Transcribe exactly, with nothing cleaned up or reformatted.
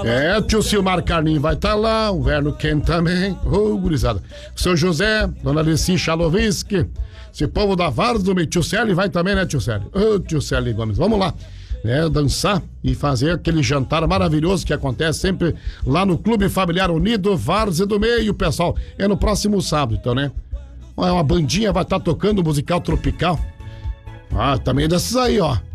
É, tio Silmar Carninho vai estar tá lá, o Verno Ken também. Ô, oh, gurizada. Seu José, dona Alici Chaloviski, esse povo da Várzea, do tio Célio vai também, né, tio Célio? Ô, oh, tio Célio Gomes, vamos lá. É, dançar e fazer aquele jantar maravilhoso que acontece sempre lá no Clube Familiar Unido Várzea do Meio, pessoal. É no próximo sábado, então, né? Uma bandinha vai estar tá tocando musical tropical. Ah, também dessas aí, ó.